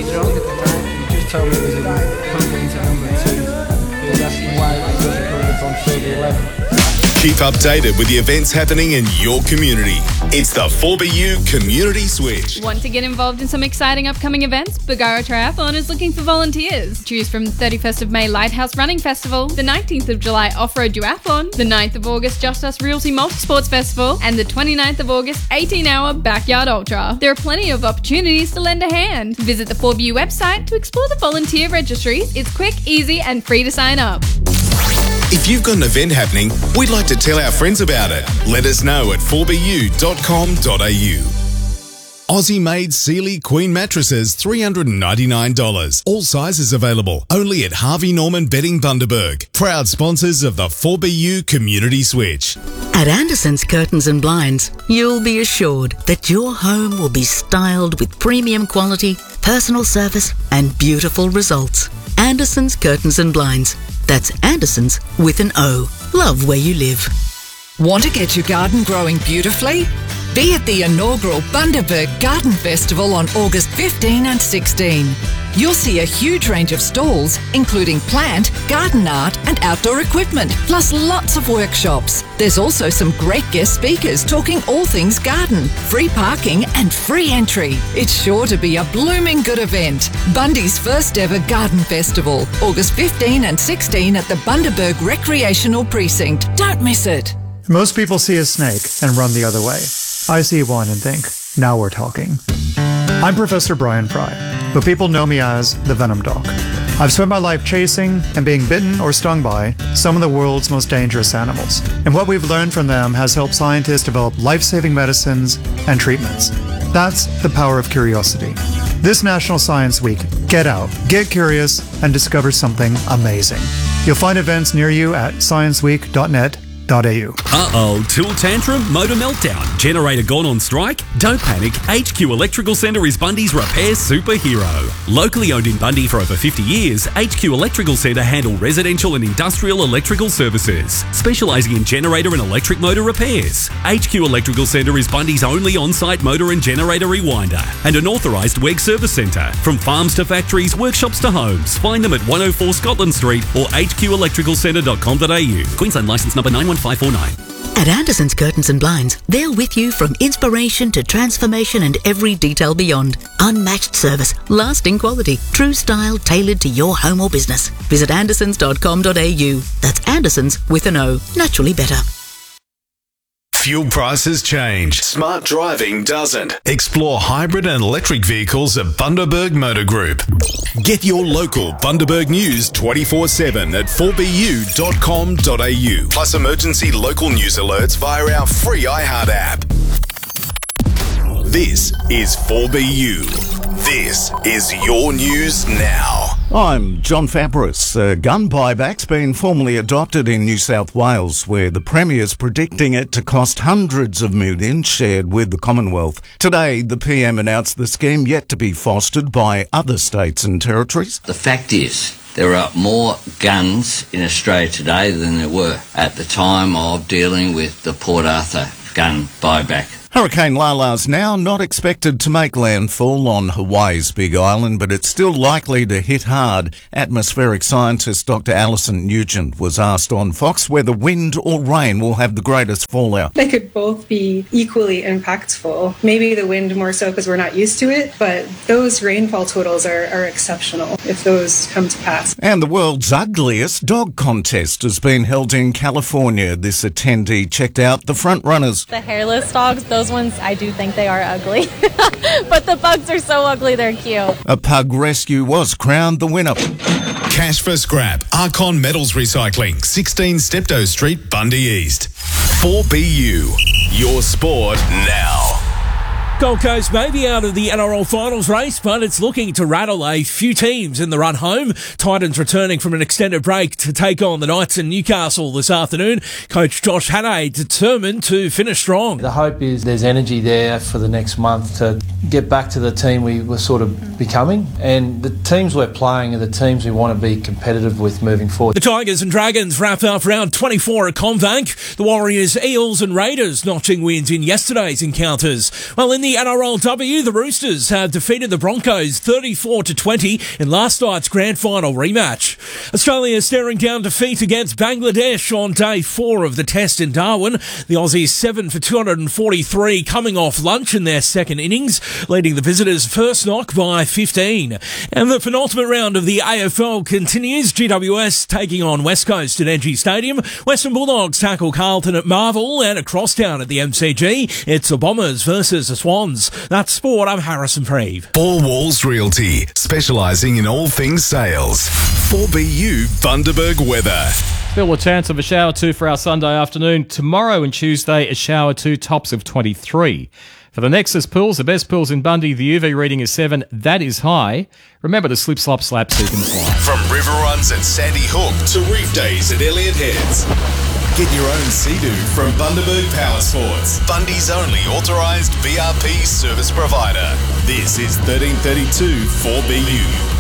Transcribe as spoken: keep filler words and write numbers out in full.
drunk at the time. He just told me it was a pump into number two. He was asking why it was recorded on thirty eleven. Keep updated with the events happening in your community. It's the four B U Community Switch. Want to get involved in some exciting upcoming events? Bargara Triathlon is looking for volunteers. Choose from the thirty-first of May Lighthouse Running Festival, the nineteenth of July Off-Road Duathlon, the ninth of August Just Us Realty Multisports Festival, and the twenty-ninth of August eighteen-hour Backyard Ultra. There are plenty of opportunities to lend a hand. Visit the four B U website to explore the volunteer registries. It's quick, easy, and free to sign up. If you've got an event happening, we'd like to tell our friends about it. Let us know at four b u dot com dot a u. Aussie-made Sealy Queen mattresses, three hundred ninety-nine dollars. All sizes available. Only at Harvey Norman Bedding Bundaberg. Proud sponsors of the four B U Community Switch. At Anderson's Curtains and Blinds, you'll be assured that your home will be styled with premium quality, personal service, and beautiful results. Anderson's Curtains and Blinds. That's Anderson's with an O. Love where you live. Want to get your garden growing beautifully? Be at the inaugural Bundaberg Garden Festival on August fifteenth and sixteenth. You'll see a huge range of stalls, including plant, garden art and outdoor equipment, plus lots of workshops. There's also some great guest speakers talking all things garden, free parking and free entry. It's sure to be a blooming good event. Bundy's first ever Garden Festival, August fifteenth and sixteenth at the Bundaberg Recreational Precinct. Don't miss it. Most people see a snake and run the other way. I see one and think, now we're talking. I'm Professor Brian Fry, but people know me as the Venom Doc. I've spent my life chasing and being bitten or stung by some of the world's most dangerous animals. And what we've learned from them has helped scientists develop life-saving medicines and treatments. That's the power of curiosity. This National Science Week, get out, get curious, and discover something amazing. You'll find events near you at science week dot net. Uh-oh, tool tantrum, motor meltdown, generator gone on strike? Don't panic, H Q Electrical Centre is Bundy's repair superhero. Locally owned in Bundy for over fifty years, H Q Electrical Centre handle residential and industrial electrical services, specialising in generator and electric motor repairs. H Q Electrical Centre is Bundy's only on-site motor and generator rewinder and an authorised W E G service centre. From farms to factories, workshops to homes, find them at one oh four Scotland Street or h q electrical centre dot com dot a u. Queensland licence number nine one five four nine. At Anderson's Curtains and Blinds, they're with you from inspiration to transformation and every detail beyond. Unmatched service, lasting quality, true style tailored to your home or business. Visit andersons dot com dot a u. That's Anderson's with an O. Naturally better. Fuel prices change. Smart driving doesn't. Explore hybrid and electric vehicles at Bundaberg Motor Group. Get your local Bundaberg news twenty-four seven at four b u dot com dot a u. Plus emergency local news alerts via our free iHeart app. This is four B U. This is your news now. I'm John Fabris. Uh, gun buyback's been formally adopted in New South Wales, where the Premier's predicting it to cost hundreds of millions shared with the Commonwealth. Today, the P M announced the scheme yet to be fostered by other states and territories. The fact is, there are more guns in Australia today than there were at the time of dealing with the Port Arthur gun buyback. Hurricane Lala's now not expected to make landfall on Hawaii's Big Island, but it's still likely to hit hard. Atmospheric scientist Doctor Alison Nugent was asked on Fox whether wind or rain will have the greatest fallout. They could both be equally impactful. Maybe the wind more so because we're not used to it, but those rainfall totals are, are exceptional if those come to pass. And the world's ugliest dog contest has been held in California. This attendee checked out the front runners. The hairless dogs, those ones, I do think they are ugly. But the pugs are so ugly, they're cute. A pug rescue was crowned the winner. Cash for scrap. Archon Metals Recycling, sixteen Steptoe Street, Bundy East. four B U. Your sport now. Gold Coast may be out of the N R L finals race, but it's looking to rattle a few teams in the run home. Titans returning from an extended break to take on the Knights in Newcastle this afternoon. Coach Josh Hannay determined to finish strong. The hope is there's energy there for the next month to get back to the team we were sort of becoming. And the teams we're playing are the teams we want to be competitive with moving forward. The Tigers and Dragons wrapped up round twenty-four at Combank. The Warriors, Eels and Raiders notching wins in yesterday's encounters. Well, in the N R L W, the Roosters have defeated the Broncos thirty-four to twenty in last night's grand final rematch. Australia staring down defeat against Bangladesh on day four of the test in Darwin. The Aussies seven for two hundred forty-three coming off lunch in their second innings, leading the visitors first knock by fifteen. And the penultimate round of the A F L continues. G W S taking on West Coast at N G Stadium. Western Bulldogs tackle Carlton at Marvel, and at Crosstown at the M C G, it's the Bombers versus the Swans. That's sport. I'm Harrison Preeve. Four Walls Realty, specialising in all things sales. four B U Bundaberg weather. Still a chance of a shower two for our Sunday afternoon. Tomorrow and Tuesday, a shower two, tops of twenty-three. For the Nexus pools, the best pools in Bundy, the U V reading is seven. That is high. Remember to slip, slop, slap so you can fly. From river runs at Sandy Hook to reef days at Elliott Heads. Get your own Sea-Doo from Bundaberg Power Sports, Bundy's only authorised B R P service provider. This is thirteen thirty-two four B U.